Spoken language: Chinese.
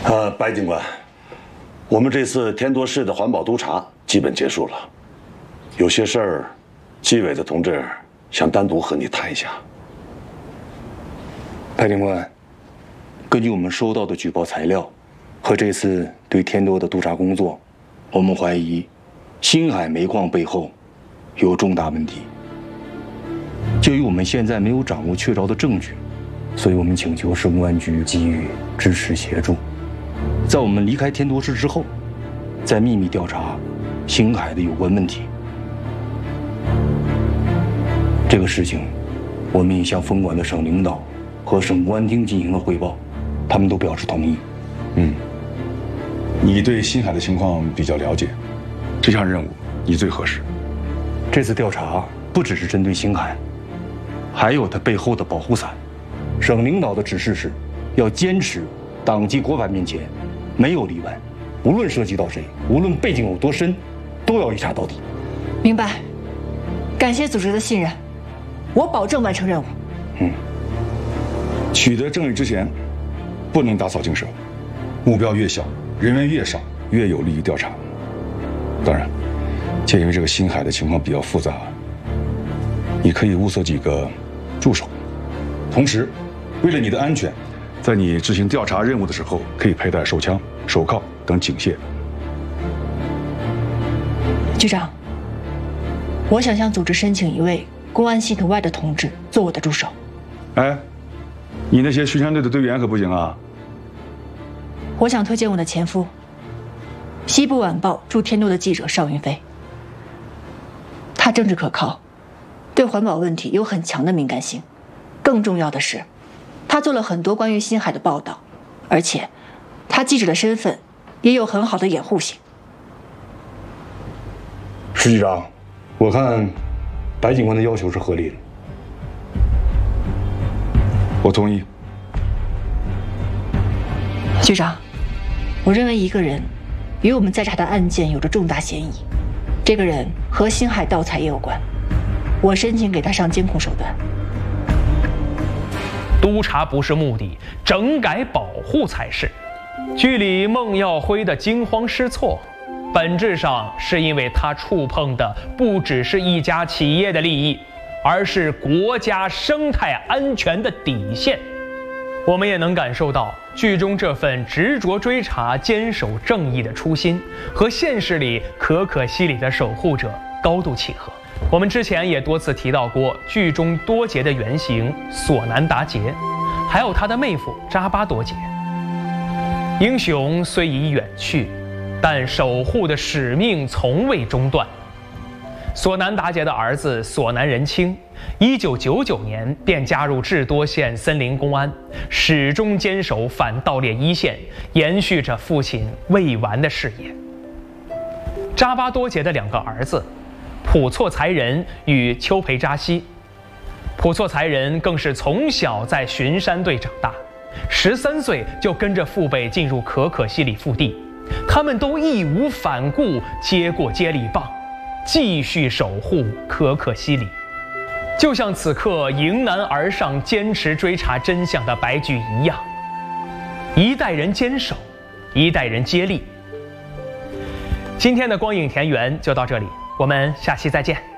白警官，我们这次天多市的环保督查基本结束了，有些事儿，纪委的同志想单独和你谈一下。 白警官，根据我们收到的举报材料和这次对天多的督查工作，我们怀疑星海煤矿背后有重大问题。鉴于我们现在没有掌握确凿的证据，所以我们请求市公安局给予支持协助。在我们离开天多市之后，再秘密调查星海的有关问题。这个事情，我们也向分管的省领导和省公安厅进行了汇报，他们都表示同意。 你对星海的情况比较了解，这项任务你最合适。 这次调查不只是针对星海，还有它背后的保护伞。省领导的指示是，要坚持党纪国法面前没有例外，无论涉及到谁，无论背景有多深，都要一查到底。 明白，感谢组织的信任，我保证完成任务。 取得证据之前，不能打草惊蛇，目标越小，人员越少，越有利于调查。当然，鉴于这个星海的情况比较复杂，你可以物色几个助手，同时，为了你的安全，在你执行调查任务的时候，可以佩戴手枪、手铐等警械。 局长，我想向组织申请一位公安系统外的同志做我的助手。 哎，你那些巡山队的队员可不行啊！ 我想推荐我的前夫，西部晚报驻天多的记者邵云飞。他政治可靠，对环保问题有很强的敏感性，更重要的是，他做了很多关于星海的报道，而且他记者的身份也有很好的掩护性。 石局长，我看白警官的要求是合理的。 我同意。 局长，我认为一个人与我们在查的案件有着重大嫌疑，这个人和星海盗采也有关，我申请给他上监控手段。 督查不是目的，整改保护才是。剧里孟耀辉的惊慌失措，本质上是因为他触碰的不只是一家企业的利益，而是国家生态安全的底线。我们也能感受到剧中这份执着追查、坚守正义的初心，和现实里可可西里的守护者高度契合。我们之前也多次提到过剧中多杰的原型索南达杰，还有他的妹夫扎巴多杰。英雄虽已远去，但守护的使命从未中断。索南达杰的儿子索南仁清1999年便加入智多县森林公安，始终坚守反盗猎一线，延续着父亲未完的事业。扎巴多杰的两个儿子普措才仁与丘培扎西，普措才仁更是从小在巡山队长大，13岁就跟着父辈进入可可西里腹地，他们都义无反顾接过接力棒，继续守护可可西里。就像此刻迎难而上坚持追查真相的白菊一样，一代人坚守，一代人接力。今天的光影田园就到这里，我们下期再见。